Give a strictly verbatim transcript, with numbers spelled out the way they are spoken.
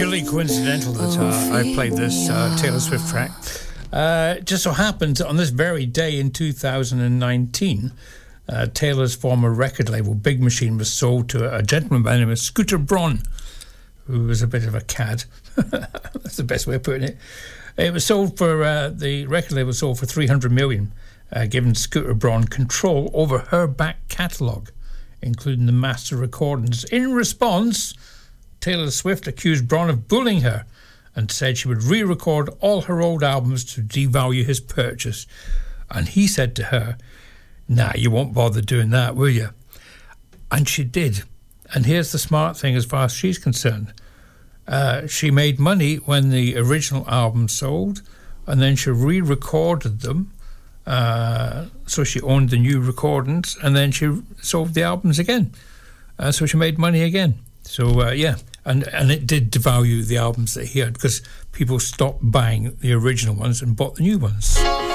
Utterly coincidental that uh, I played this uh, Taylor Swift track. Uh, it just so happened on this very day in two thousand nineteen, uh, Taylor's former record label, Big Machine, was sold to a gentleman by the name of Scooter Braun, who was a bit of a cad. That's the best way of putting it. It was sold for, uh, the record label sold for three hundred million dollars, uh, giving Scooter Braun control over her back catalogue, including the master recordings. In response, Taylor Swift accused Braun of bullying her and said she would re-record all her old albums to devalue his purchase. And he said to her, "Nah, you won't bother doing that, will you?" And she did. And here's the smart thing as far as she's concerned. Uh, she made money when the original album sold, and then she re-recorded them. Uh, so she owned the new recordings, and then she sold the albums again. Uh, so she made money again. So, uh, yeah. And and it did devalue the albums that he had because people stopped buying the original ones and bought the new ones.